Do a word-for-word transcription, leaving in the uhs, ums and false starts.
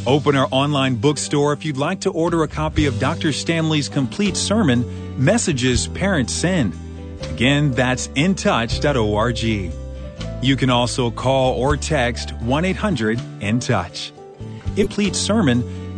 Open our online bookstore if you'd like to order a copy of Doctor Stanley's complete sermon, Messages Parents Send. Again, that's in touch dot org. You can also call or text one eight hundred in touch. Complete sermon,